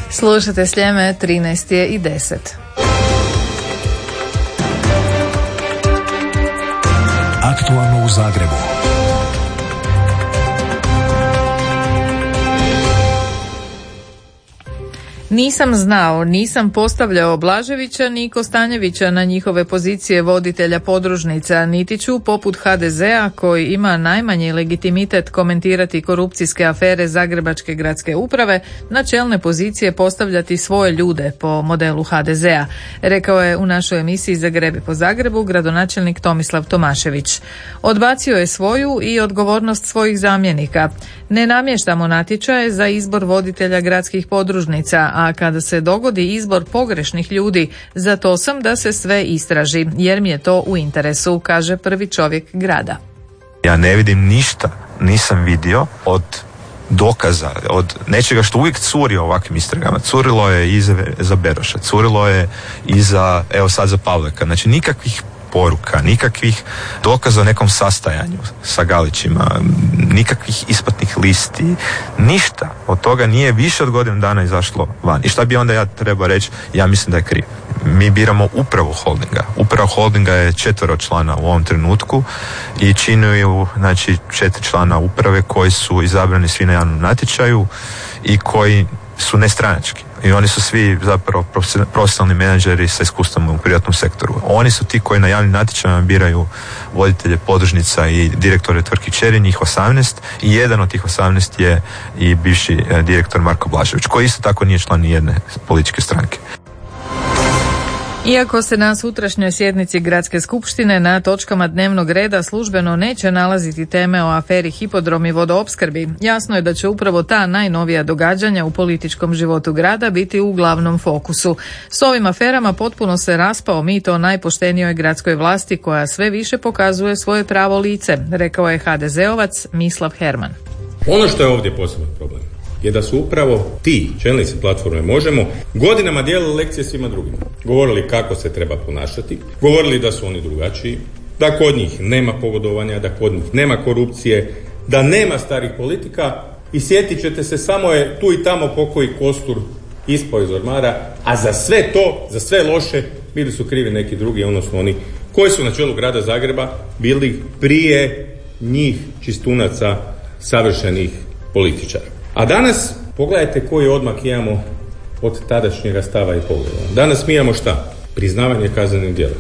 Slušate Sljeme, 13:10. Aktualno u Zagrebu. Nisam znao, nisam postavljao Blaževića ni Kostanjevića na njihove pozicije voditelja podružnica, niti ću, poput HDZ-a koji ima najmanji legitimitet komentirati korupcijske afere Zagrebačke gradske uprave, na čelne pozicije postavljati svoje ljude po modelu HDZ-a, rekao je u našoj emisiji Zagrebi po Zagrebu gradonačelnik Tomislav Tomašević. Odbacio je svoju i odgovornost svojih zamjenika. Ne namještamo natječaje za izbor voditelja gradskih podružnica, a kada se dogodi izbor pogrešnih ljudi, za to sam da se sve istraži, jer mi je to u interesu, kaže prvi čovjek grada. Ja ne vidim ništa, nisam vidio od dokaza, od nečega što uvijek curi u ovakvim istragama. Curilo je i za Beroša, curilo je i za, evo sad za Pavleka. Znači nikakvih poruka, nikakvih dokaza o nekom sastajanju sa Galićima, nikakvih isplatnih listi, ništa od toga nije više od godinu dana izašlo van. I šta bi onda ja trebao reći? Ja mislim da je kriv. Mi biramo upravu holdinga. Uprava holdinga je 4 člana u ovom trenutku i čine ju, znači, 4 člana uprave koji su izabrani svi na javnom natječaju i koji su nestranački. I oni su svi zapravo profesionalni menadžeri sa iskustvom u privatnom sektoru. Oni su ti koji na javnim natječajima biraju voditelje podružnica i direktore tvrtki kćeri, njih 18, i jedan od tih 18 je i bivši direktor Marko Blažević, koji isto tako nije član nijedne političke stranke. Iako se na sutrašnjoj sjednici Gradske skupštine na točkama dnevnog reda službeno neće nalaziti teme o aferi Hipodrom i vodoopskrbi, jasno je da će upravo ta najnovija događanja u političkom životu grada biti u glavnom fokusu. S ovim aferama potpuno se raspao mito najpoštenijoj gradskoj vlasti koja sve više pokazuje svoje pravo lice, rekao je HDZ-ovac Mislav Herman. Ono što je ovdje poseban problem je da su upravo ti čelnici platforme Možemo godinama dijelili lekcije svima drugima. Govorili kako se treba ponašati, govorili da su oni drugačiji, da kod njih nema pogodovanja, da kod njih nema korupcije, da nema starih politika, i sjetit ćete se, samo je tu i tamo pokoji kostur ispao iz ormara, a za sve to, za sve loše, bili su krivi neki drugi, odnosno oni koji su na čelu grada Zagreba bili prije njih čistunaca, savršenih političara. A danas, pogledajte koji odmak imamo od tadašnjega stava i pogleda. Danas mi imamo šta? Priznavanje kaznenih djela.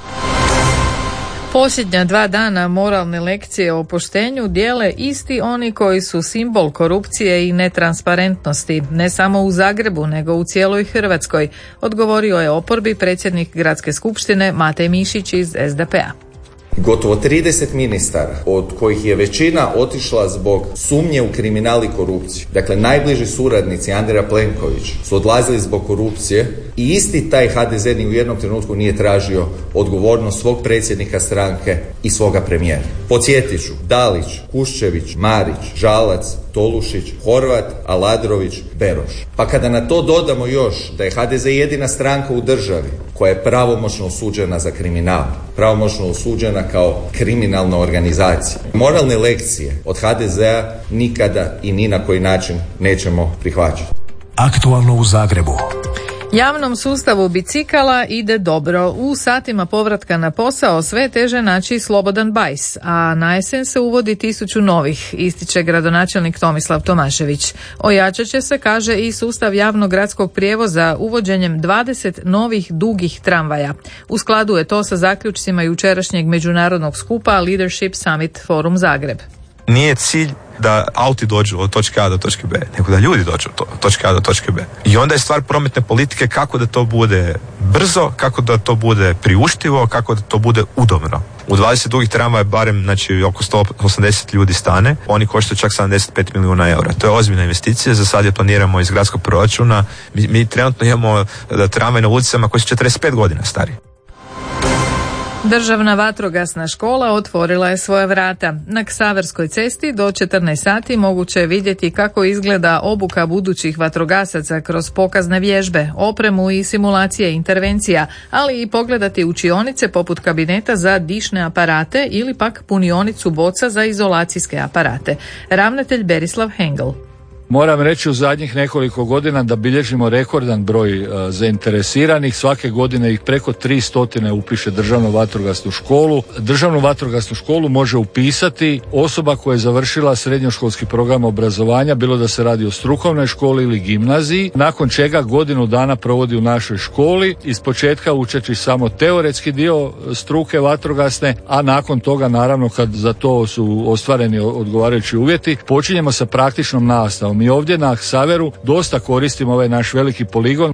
Posljednja 2 dana moralne lekcije o poštenju dijele isti oni koji su simbol korupcije i netransparentnosti, ne samo u Zagrebu, nego u cijeloj Hrvatskoj, odgovorio je oporbi predsjednik Gradske skupštine Matej Mišić iz SDP-a. Gotovo 30 ministara, od kojih je većina otišla zbog sumnje u kriminal i korupciju. Dakle, najbliži suradnici Andreja Plenković su odlazili zbog korupcije i isti taj HDZ ni u jednom trenutku nije tražio odgovornost svog predsjednika stranke i svoga premijera. Podsjetit ću, Dalić, Kuščević, Marić, Žalac, Tolušić, Horvat, Aladrović, Beroš. Pa kada na to dodamo još da je HDZ jedina stranka u državi koja je pravomoćno osuđena za kriminal, pravomoćno osuđena kao kriminalna organizacija, moralne lekcije od HDZ-a nikada i ni na koji način nećemo prihvaćati. Aktualno u Zagrebu. Javnom sustavu bicikala ide dobro. U satima povratka na posao sve teže naći slobodan bajs, a na jesen se uvodi 1000 novih, ističe gradonačelnik Tomislav Tomašević. Ojačat će se, kaže, i sustav javnog gradskog prijevoza uvođenjem 20 novih dugih tramvaja. U skladu je to sa zaključcima jučerašnjeg međunarodnog skupa Leadership Summit Forum Zagreb. Nije cilj da auti dođu od točke A do točke B, nego da ljudi dođu od točke A do točke B. I onda je stvar prometne politike kako da to bude brzo, kako da to bude priuštivo, kako da to bude udobno. U 20 dugih tramvaja barem, znači, oko 180 ljudi stane, oni koštaju čak 75 milijuna eura. To je ozbiljna investicija, za sad je planiramo iz gradskog proračuna. Mi trenutno imamo tramvaj na ulicama koji su 45 godina stari. Državna vatrogasna škola otvorila je svoja vrata. Na Ksaverskoj cesti do 14 sati moguće je vidjeti kako izgleda obuka budućih vatrogasaca kroz pokazne vježbe, opremu i simulacije intervencija, ali i pogledati učionice poput kabineta za dišne aparate ili pak punionicu boca za izolacijske aparate. Ravnatelj Berislav Hengel. Moram reći u zadnjih nekoliko godina da bilježimo rekordan broj zainteresiranih. Svake godine ih preko 300 upiše Državnu vatrogasnu školu. Državnu vatrogasnu školu može upisati osoba koja je završila srednjoškolski program obrazovanja, bilo da se radi o strukovnoj školi ili gimnaziji, nakon čega godinu dana provodi u našoj školi, ispočetka učeći samo teoretski dio struke vatrogasne, a nakon toga naravno kad za to su ostvareni odgovarajući uvjeti, počinjemo sa praktičnom nastavom. Mi ovdje na Ksaveru dosta koristimo ovaj naš veliki poligon.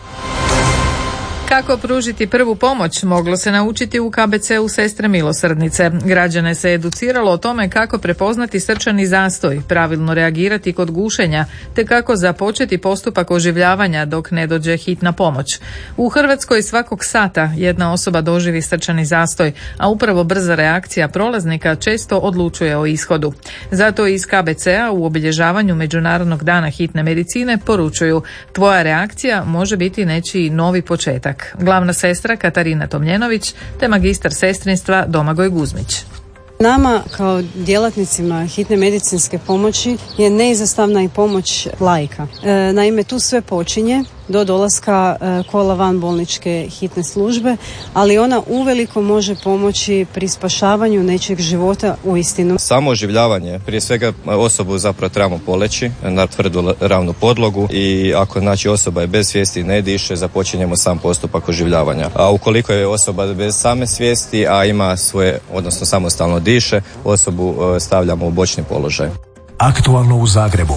Kako pružiti prvu pomoć moglo se naučiti u KBC-u Sestre milosrdnice. Građane se educiralo o tome kako prepoznati srčani zastoj, pravilno reagirati kod gušenja, te kako započeti postupak oživljavanja dok ne dođe hitna pomoć. U Hrvatskoj svakog sata jedna osoba doživi srčani zastoj, a upravo brza reakcija prolaznika često odlučuje o ishodu. Zato iz KBC-a u obilježavanju Međunarodnog dana hitne medicine poručuju: tvoja reakcija može biti nečiji novi početak. Glavna sestra Katarina Tomljenović te magistar sestrinstva Domagoj Guzmić. Nama kao djelatnicima hitne medicinske pomoći je neizostavna i pomoć laika. Naime, tu sve počinje do dolaska kola van bolničke hitne službe, ali ona uveliko može pomoći pri spašavanju nečijeg života uistinu. Samo oživljavanje, prije svega osobu zapravo trebamo poleći na tvrdu ravnu podlogu i ako znači osoba je bez svijesti i ne diše, započinjemo sam postupak oživljavanja. A ukoliko je osoba bez same svijesti, a ima svoje, odnosno samostalno diše, osobu stavljamo u bočni položaj. Aktualno u Zagrebu.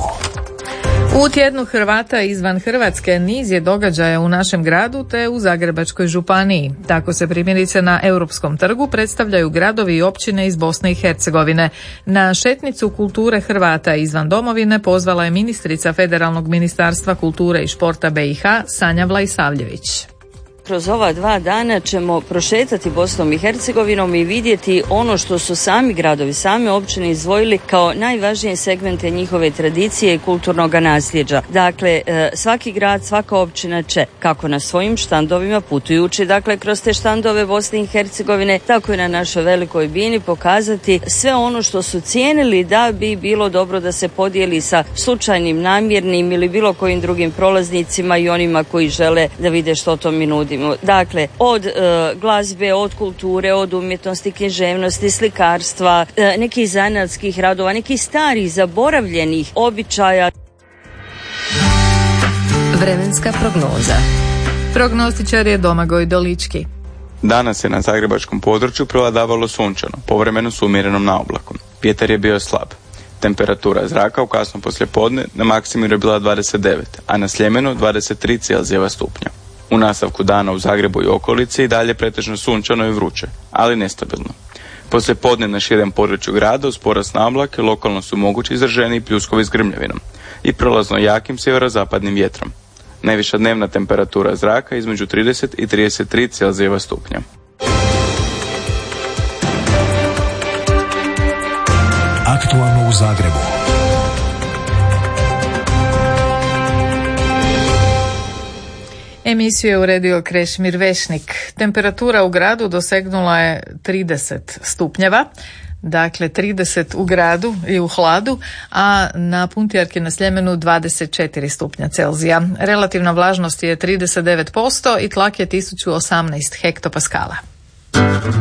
U tjednu Hrvata izvan Hrvatske niz je događaja u našem gradu te u Zagrebačkoj županiji. Tako se primjerice na Europskom trgu predstavljaju gradovi i općine iz Bosne i Hercegovine. Na šetnicu kulture Hrvata izvan domovine pozvala je ministrica Federalnog ministarstva kulture i športa BiH Sanja Vlaisavljević. Kroz ova 2 dana ćemo prošetati Bosnom i Hercegovinom i vidjeti ono što su sami gradovi, same općine izdvojili kao najvažnije segmente njihove tradicije i kulturnog nasljeđa. Dakle, svaki grad, svaka općina će, kako na svojim štandovima putujući, dakle, kroz te štandove Bosne i Hercegovine, tako i na našoj velikoj bini pokazati sve ono što su cijenili da bi bilo dobro da se podijeli sa slučajnim, namjernim ili bilo kojim drugim prolaznicima i onima koji žele da vide što to mi nudi. Dakle, od glazbe, od kulture, od umjetnosti, književnosti, slikarstva, nekih zanatskih radova, nekih starih, zaboravljenih običaja. Vremenska prognoza. Prognostičar je Domagoj Dolički. Danas je na zagrebačkom području prevladavalo sunčano, povremeno s umjerenom naoblakom. Vjetar je bio slab. Temperatura zraka u kasno poslijepodne na maksimiru je bila 29, a na Sljemenu 23 Celzijeva stupnja. U nastavku dana u Zagrebu i okolici i dalje pretežno sunčano i vruće, ali nestabilno. Poslijepodne na širem području grada uz porast naoblake lokalno su mogući izraženiji pljuskovi s grmljavinom i prolazno jakim sjeverozapadnim vjetrom. Najviša dnevna temperatura zraka između 30 i 33 Celzijeva stupnja. Aktualno u Zagrebu. Emisiju je uredio Krešimir Vešnik. Temperatura u gradu dosegnula je 30 stupnjeva, dakle 30 u gradu i u hladu, a na Puntijarki na Sljemenu 24 stupnja Celzija. Relativna vlažnost je 39% i tlak je 1018 hektopaskala.